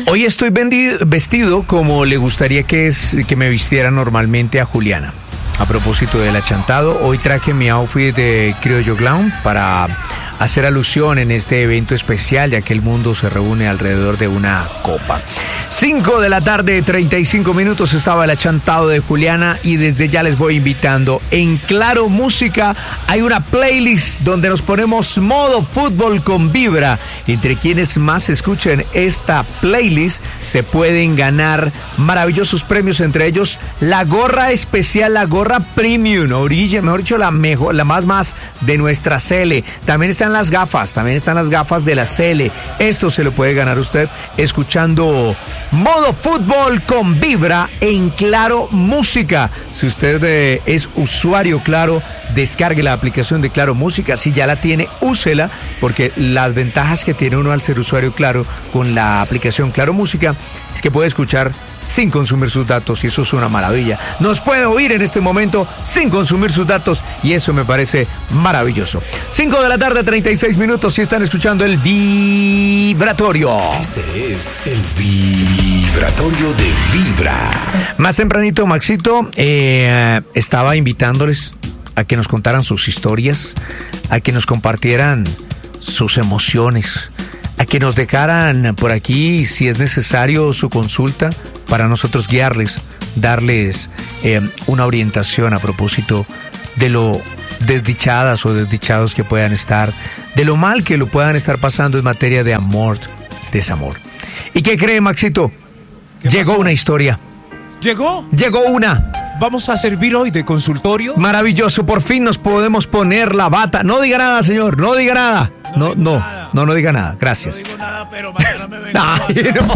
Hoy estoy vestido como le gustaría que me vistiera normalmente a Juliana. A propósito del achantado, hoy traje mi outfit de Criollo Clown para hacer alusión en este evento especial, ya que el mundo se reúne alrededor de una copa. 5 de la tarde, 35 minutos, estaba el achantado de Juliana y desde ya les voy invitando. En Claro Música hay una playlist donde nos ponemos modo fútbol con Vibra. Entre quienes más escuchen esta playlist se pueden ganar maravillosos premios, entre ellos la gorra especial, la gorra premium, mejor dicho, la más de nuestra Cele. También están las gafas de la Cele. Esto se lo puede ganar usted escuchando Modo Fútbol con Vibra en Claro Música. Si usted es usuario Claro, descargue la aplicación de Claro Música. Si ya la tiene, úsela, porque las ventajas que tiene uno al ser usuario Claro con la aplicación Claro Música es que puede escuchar sin consumir sus datos, y eso es una maravilla. Nos puede oír en este momento sin consumir sus datos, y eso me parece maravilloso. 5 de la tarde, 36 minutos, si están escuchando el Vibratorio. Este es el Vibratorio de Vibra. Más tempranito, Maxito, estaba invitándoles a que nos contaran sus historias, a que nos compartieran sus emociones, a que nos dejaran por aquí, si es necesario, su consulta para nosotros guiarles, darles una orientación a propósito de lo desdichadas o desdichados que puedan estar, de lo mal que lo puedan estar pasando en materia de amor, desamor. ¿Y qué cree, Maxito? Llegó una historia. ¿Llegó? Llegó una. ¿Vamos a servir hoy de consultorio? Maravilloso, por fin nos podemos poner la bata. No diga nada, señor, no diga nada. No diga nada, gracias. No digo nada, pero mañana me vengo. Ay, no.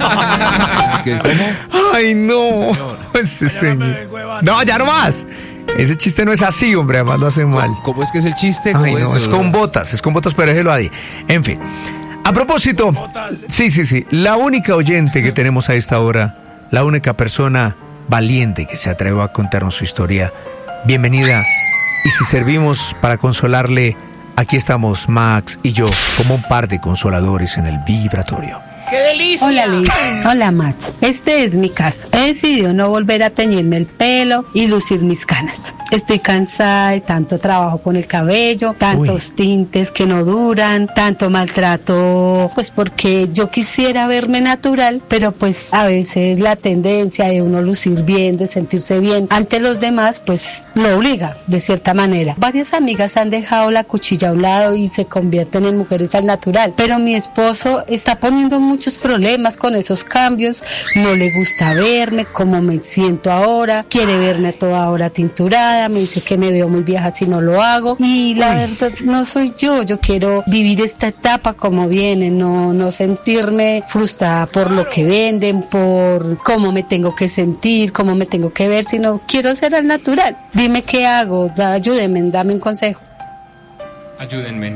¿Cómo? Ay, no. Este señor. No, ya no más. Ese chiste no es así, hombre, además lo hacen mal. ¿Cómo es que es el chiste? Ay, no, es con botas, pero déjelo ahí. En fin, a propósito, sí, la única oyente que tenemos a esta hora, la única persona valiente que se atrevió a contarnos su historia, bienvenida. Y si servimos para consolarle, aquí estamos Max y yo como un par de consoladores en el Vibratorio. ¡Qué delicia! Hola Liz, hola Max. Este es mi caso. He decidido no volver a teñirme el pelo y lucir mis canas. Estoy cansada de tanto trabajo con el cabello, tantos tintes que no duran, tanto maltrato, pues porque yo quisiera verme natural, pero pues a veces la tendencia de uno lucir bien, de sentirse bien ante los demás, pues lo obliga de cierta manera. Varias amigas han dejado la cuchilla a un lado y se convierten en mujeres al natural, pero mi esposo está poniendo muchos problemas con esos cambios. No le gusta verme como me siento ahora, quiere verme a toda hora tinturada, me dice que me veo muy vieja si no lo hago, y la verdad no soy yo quiero vivir esta etapa como viene, no sentirme frustrada por lo que venden, por cómo me tengo que sentir, cómo me tengo que ver, sino quiero ser al natural. Dime qué hago, ayúdenme, dame un consejo. Ayúdenme,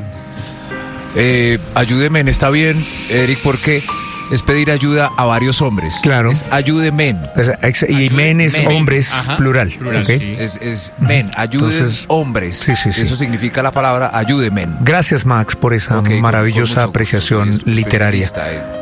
está bien, Eric, porque es pedir ayuda a varios hombres. Claro. Es ayúdenme. Y men es hombres, Ajá. plural. ¿Okay? Sí. Es men, ayuden. Entonces, hombres. Sí. Eso significa la palabra ayúdenme. Gracias, Max, por esa maravillosa con mucho apreciación gusto. Soy literaria.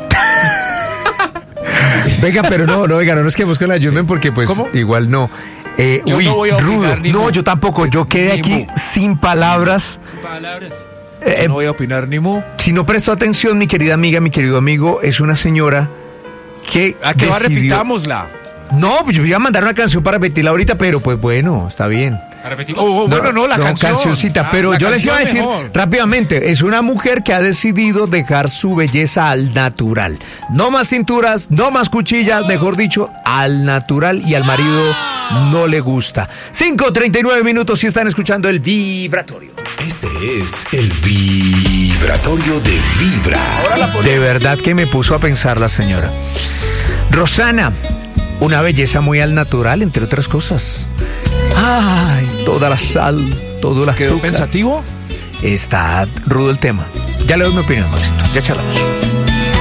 Venga, pero no es que busquen la ayuden porque pues ¿Cómo? Igual no. Yo no voy a opinar rudo. ni No, mu. yo tampoco. Yo quedé Ni aquí mu. sin palabras. No voy a opinar ni mu. Si no prestó atención, mi querida amiga, mi querido amigo, es una señora que ¿A qué va? decidió... Repitámosla. No, yo iba a mandar una canción para repetirla ahorita, pero pues bueno, está bien. La canción. Cancioncita, pero yo les iba a decir rápidamente, es una mujer que ha decidido dejar su belleza al natural. No más tinturas, no más cuchillas, mejor dicho, al natural, y al marido no le gusta. 5:39 minutos, si están escuchando el Vibratorio. Este es el Vibratorio de Vibra. De verdad que me puso a pensar la señora. Rosana, una belleza muy al natural, entre otras cosas. Ay, toda la sal, todo el azúcar. ¿Quedó pensativo? Está rudo el tema. Ya le doy mi opinión, Maxito. Ya charlamos.